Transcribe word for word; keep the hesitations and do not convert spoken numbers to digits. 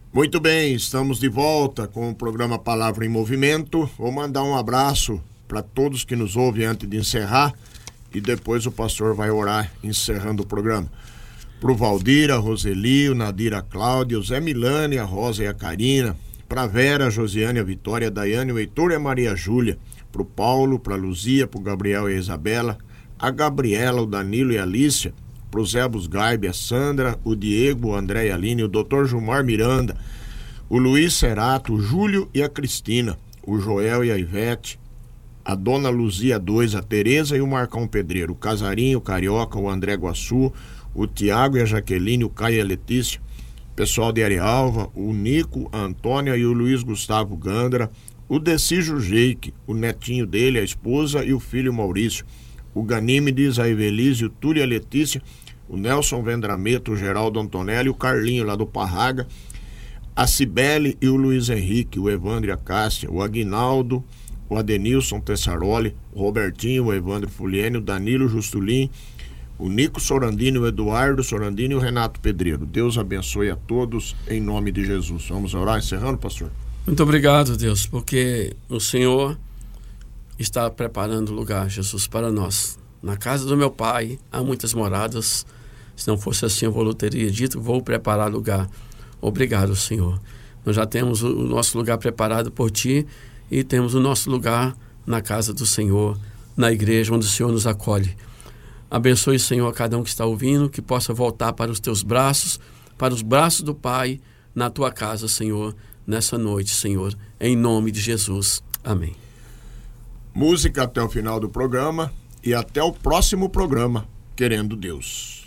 Muito bem, estamos de volta com o programa Palavra em Movimento. Vou mandar um abraço para todos que nos ouvem antes de encerrar e depois o pastor vai orar encerrando o programa. Para o Valdir, a Roseli, o Nadir, a Cláudia, o Zé Milani, a Rosa e a Karina, para a Vera, a Josiane, a Vitória, a Daiane, o Heitor e a Maria Júlia, para o Paulo, para a Luzia, para o Gabriel e a Isabela, a Gabriela, o Danilo e a Alicia, para o Zé Busgaibe, a Sandra, o Diego, o André e a Aline, o doutor Gilmar Miranda, o Luiz Cerato, o Júlio e a Cristina, o Joel e a Ivete, a Dona Luzia dois, a Tereza e o Marcão Pedreiro, o Casarinho, o Carioca, o André Guaçu, o Tiago e a Jaqueline, o Caio e a Letícia, o pessoal de Arealva, o Nico, a Antônia e o Luiz Gustavo Gandra, o Decijo Jeique, o netinho dele, a esposa e o filho Maurício, o Ganímedes, a Evelise, o Túlio e a Letícia, o Nelson Vendrameto, o Geraldo Antonelli, o Carlinho lá do Parraga, a Cibele e o Luiz Henrique, o Evandro e a Cássia, o Aguinaldo, o Adenilson Tessaroli, o Robertinho, o Evandro Fuliene, o Danilo Justulin, o Nico Sorandini, o Eduardo Sorandini e o Renato Pedreiro. Deus abençoe a todos em nome de Jesus. Vamos orar encerrando, pastor? Muito obrigado, Deus, porque o Senhor está preparando lugar, Jesus, para nós. Na casa do meu pai há muitas moradas. Se não fosse assim, eu vou teria dito, vou preparar lugar. Obrigado, Senhor. Nós já temos o nosso lugar preparado por Ti e temos o nosso lugar na casa do Senhor, na igreja onde o Senhor nos acolhe. Abençoe, Senhor, a cada um que está ouvindo, que possa voltar para os Teus braços, para os braços do Pai, na Tua casa, Senhor, nessa noite, Senhor, em nome de Jesus. Amém. Música até o final do programa e até o próximo programa, querendo Deus.